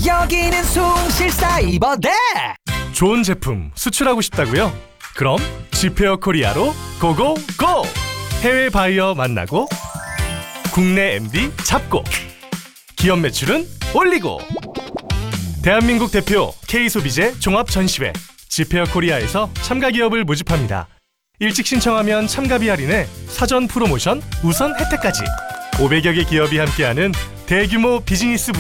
여기는 숭실사이버대. 좋은 제품 수출하고 싶다고요? 그럼 지페어 코리아로 고고고! 해외 바이어 만나고 국내 MD 잡고 기업 매출은 올리고 대한민국 대표 K소비재 종합전시회 지페어 코리아에서 참가 기업을 모집합니다. 일찍 신청하면 참가비 할인에 사전 프로모션 우선 혜택까지 500여 개 기업이 함께하는 대규모 비즈니스